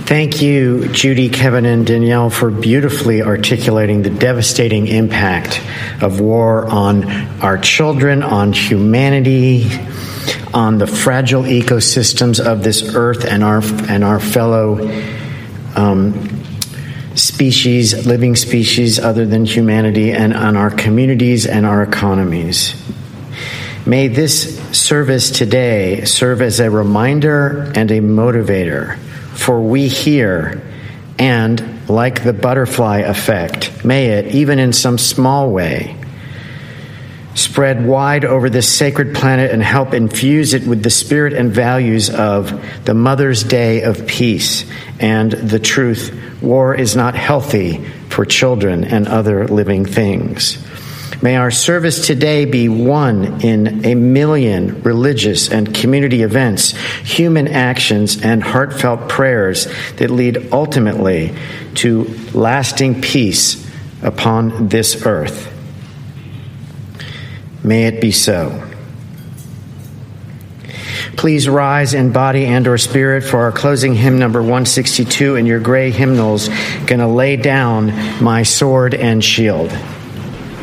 Thank you, Judy, Kevin, and Danielle, for beautifully articulating the devastating impact of war on our children, on humanity, on the fragile ecosystems of this earth and our fellow species, living species other than humanity, and on our communities and our economies. May this service today serve as a reminder and a motivator for we here, and like the butterfly effect, may it, even in some small way, spread wide over this sacred planet and help infuse it with the spirit and values of the Mother's Day of peace and the truth: war is not healthy for children and other living things. May our service today be one in a million religious and community events, human actions, and heartfelt prayers that lead ultimately to lasting peace upon this earth. May it be so. Please rise in body and or spirit for our closing hymn number 162 in your gray hymnals, Gonna Lay Down My Sword and Shield.